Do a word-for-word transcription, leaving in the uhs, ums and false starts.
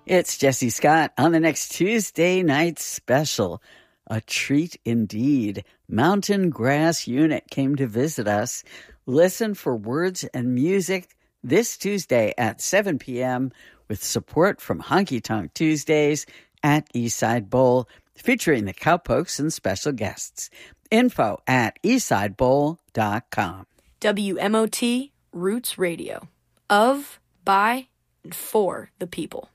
It's Jesse Scott on the next Tuesday night special. A treat indeed. Mountain Grass Unit came to visit us. Listen for words and music this Tuesday at seven p.m. with support from Honky Tonk Tuesdays at Eastside Bowl, featuring the Cowpokes and special guests. Info at eastside bowl dot com. W M O T Roots Radio. Of, by, and for the people.